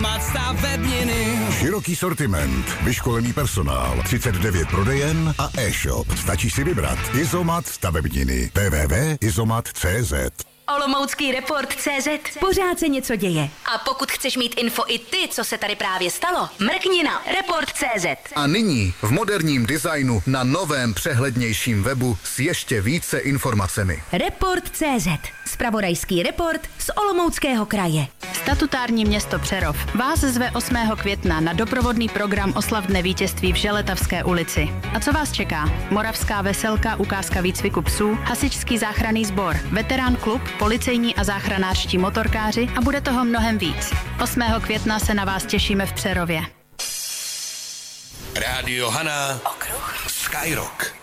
Izomat stavebniny. Široký sortiment, vyškolený personál, 39 prodejen a e-shop. Stačí si vybrat. Izomat stavebniny. www.izomat.cz. Olomoucký report.cz. Pořád se něco děje. A pokud chceš mít info i ty, co se tady právě stalo, mrkni na report.cz. A nyní v moderním designu na novém přehlednějším webu s ještě více informacemi. Report.cz. Zpravodajský report z Olomouckého kraje. Statutární město Přerov vás zve 8. května na doprovodný program oslav Dne vítězství v Želetavské ulici. A co vás čeká? Moravská veselka, ukázka výcviku psů, hasičský záchranný sbor, veterán klub, policejní a záchranářští motorkáři a bude toho mnohem víc. 8. května se na vás těšíme v Přerově. Rádio Hana. Okruh. Skyrock.